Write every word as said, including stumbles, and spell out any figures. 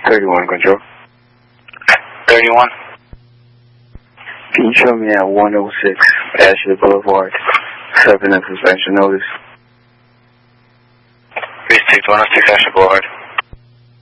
thirty-one, control. thirty-one. Can you show me at one oh six Ashley Boulevard, serving a suspension notice? Please take one oh six Ashley Boulevard.